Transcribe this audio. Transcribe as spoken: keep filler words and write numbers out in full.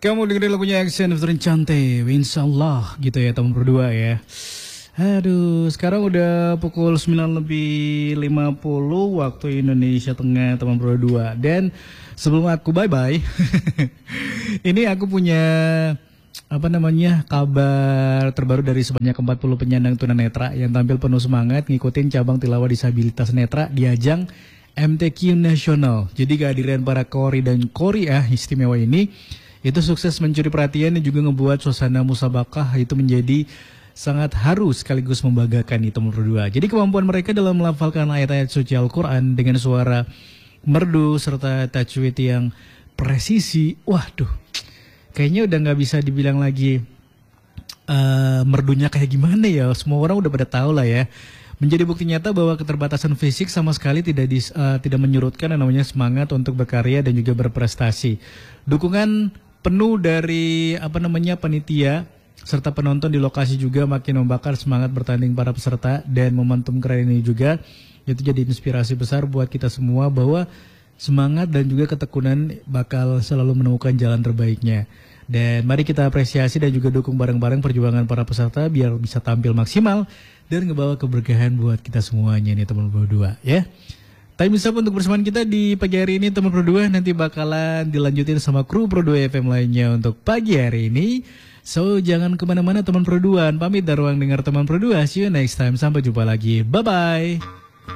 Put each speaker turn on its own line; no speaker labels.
Kamu dengerin lagunya Action Featuring Chante, Insyaallah gitu ya teman berdua ya. Aduh, sekarang udah pukul sembilan lebih lima puluh waktu Indonesia Tengah teman berdua. Dan sebelum aku bye-bye, ini aku punya apa namanya kabar terbaru dari sebanyak empat puluh penyandang tunanetra yang tampil penuh semangat ngikutin cabang tilawah disabilitas netra di ajang M T Q Nasional. Jadi kehadiran para kori dan koriah istimewa ini itu sukses mencuri perhatian dan juga ngebuat suasana musabakah itu menjadi sangat haru sekaligus membanggakan itu berdua. Jadi kemampuan mereka dalam melafalkan ayat-ayat suci Al-Quran dengan suara merdu serta tajwid yang presisi, waduh, kayaknya udah nggak bisa dibilang lagi uh, merdunya kayak gimana ya. Semua orang udah pada tahu lah ya. Menjadi bukti nyata bahwa keterbatasan fisik sama sekali tidak dis, uh, tidak menyurutkan yang namanya semangat untuk berkarya dan juga berprestasi. Dukungan penuh dari apa namanya panitia serta penonton di lokasi juga makin membakar semangat bertanding para peserta, dan momentum keren ini juga itu jadi inspirasi besar buat kita semua bahwa semangat dan juga ketekunan bakal selalu menemukan jalan terbaiknya. Dan mari kita apresiasi dan juga dukung bareng-bareng perjuangan para peserta biar bisa tampil maksimal dan ngebawa keberkahan buat kita semuanya nih teman berdua ya. Time is up untuk bersamaan kita di pagi hari ini teman Pro dua. Nanti bakalan dilanjutin sama kru Pro dua F M lainnya untuk pagi hari ini. So jangan kemana-mana teman Pro dua. Pamit dari ruang dengar teman Pro dua. See you next time. Sampai jumpa lagi. Bye-bye.